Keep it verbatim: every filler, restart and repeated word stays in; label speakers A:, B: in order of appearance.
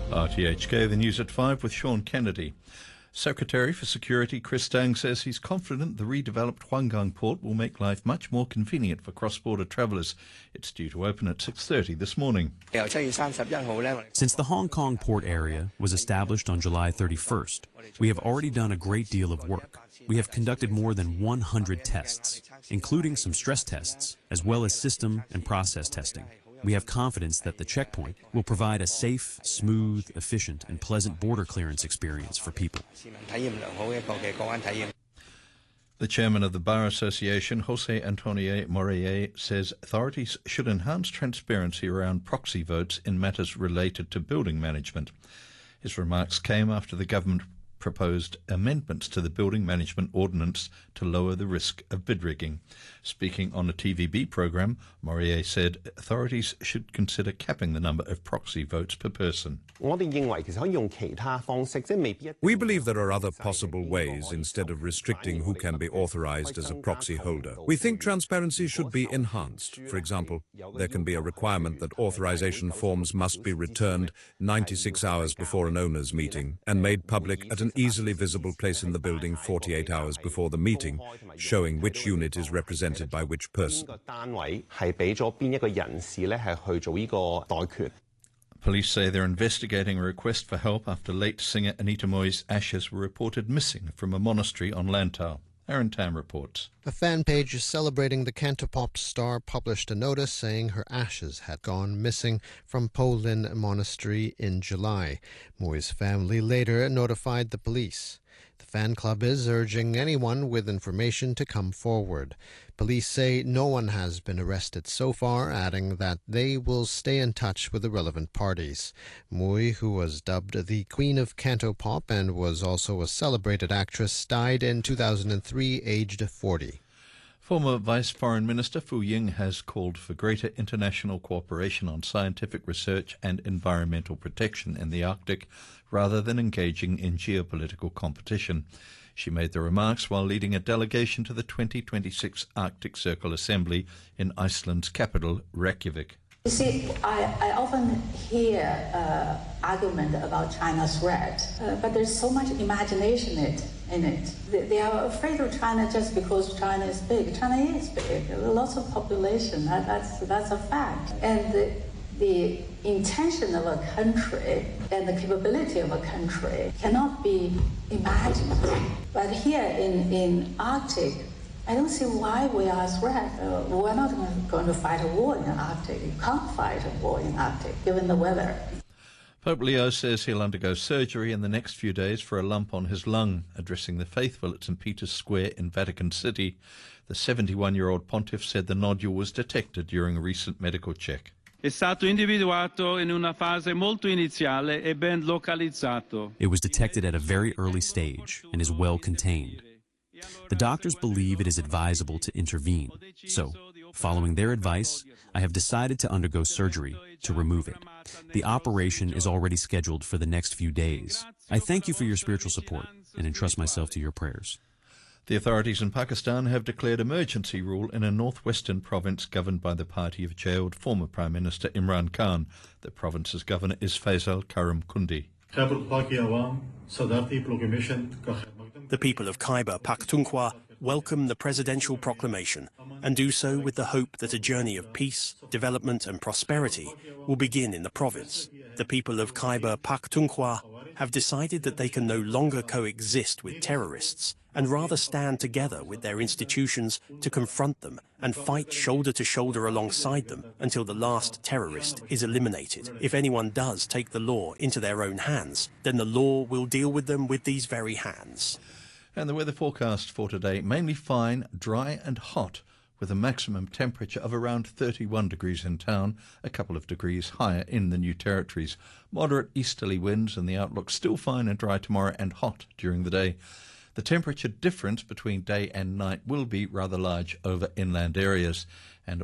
A: R T H K, the news at five with Sean Kennedy. Secretary for Security Chris Dang says he's confident the redeveloped Huanggang port will make life much more convenient for cross-border travellers. It's due to open at six thirty this morning.
B: Since the Hong Kong port area was established on July thirty-first, we have already done a great deal of work. We have conducted more than one hundred tests, including some stress tests, as well as system and process testing. We have confidence that the checkpoint will provide a safe, smooth, efficient, and pleasant border clearance experience for people.
A: The chairman of the Bar Association, Jose Antonio Morelle, says authorities should enhance transparency around proxy votes in matters related to building management. His remarks came after the government proposed amendments to the Building Management Ordinance to lower the risk of bid rigging. Speaking on a T V B programme, Morelle said authorities should consider capping the number of proxy votes per person.
C: We
D: believe there are other possible ways instead of restricting who can be authorized as a proxy holder. We think transparency should be enhanced. For example, there can be a requirement that authorization forms must be returned ninety-six hours before an owners' meeting and made public at an easily visible place in the building forty-eight hours before the meeting, showing which unit is represented by which person.
A: Police say they're investigating a request for help after late singer Anita Mui's ashes were reported missing from a monastery on Lantau. Aaron Tam reports.
E: A fan page celebrating the Cantopop star published a notice saying her ashes had gone missing from Po Lin Monastery in July. Mui's family later notified the police. The fan club is urging anyone with information to come forward. Police say no one has been arrested so far, adding that they will stay in touch with the relevant parties. Mui, who was dubbed the Queen of Cantopop and was also a celebrated actress, died in two thousand three, aged forty.
A: Former Vice Foreign Minister Fu Ying has called for greater international cooperation on scientific research and environmental protection in the Arctic, rather than engaging in geopolitical competition. She made the remarks while leading a delegation to the twenty twenty-six Arctic Circle Assembly in Iceland's capital, Reykjavik.
F: You see, I, I often hear uh, argument about China's threat, uh, but there's so much imagination in it. In it. They, they are afraid of China just because China is big. China is big. Lots of population. That, that's that's a fact. And the, the intention of a country and the capability of a country cannot be imagined. But here in in Arctic, I don't see why we are a threat. Uh, we're not going to fight a war in the Arctic. You can't fight a war in the Arctic, given the weather.
A: Pope Leo says he'll undergo surgery in the next few days for a lump on his lung. Addressing the faithful at Saint Peter's Square in Vatican City, the seventy-one-year-old pontiff said the nodule was detected during a recent medical check.
G: È stato individuato in una fase molto iniziale e ben localizzato.
B: It was detected at a very early stage and is well contained. The doctors believe it is advisable to intervene. So, following their advice, I have decided to undergo surgery to remove it. The operation is already scheduled for the next few days. I thank you for your spiritual support and entrust myself to your prayers.
A: The authorities in Pakistan have declared emergency rule in a northwestern province governed by the party of jailed former Prime Minister Imran Khan. The province's governor is Faisal Karam Kundi.
H: The people of Khyber Pakhtunkhwa welcome the presidential proclamation and do so with the hope that a journey of peace, development and prosperity will begin in the province. The people of Khyber Pakhtunkhwa have decided that they can no longer coexist with terrorists and rather stand together with their institutions to confront them and fight shoulder to shoulder alongside them until the last terrorist is eliminated. If anyone does take the law into their own hands, then the law will deal with them with these very hands.
A: And the weather forecast for today, mainly fine, dry and hot, with a maximum temperature of around thirty-one degrees in town, a couple of degrees higher in the New Territories. Moderate easterly winds and the outlook still fine and dry tomorrow and hot during the day. The temperature difference between day and night will be rather large over inland areas, and